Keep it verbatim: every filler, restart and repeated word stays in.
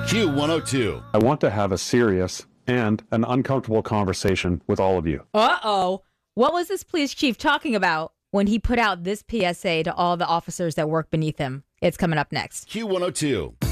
Q one oh two. I want to have a serious and an uncomfortable conversation with all of you. Uh-oh. What was this police chief talking about when he put out this P S A to all the officers that work beneath him? It's coming up next. Q one oh two.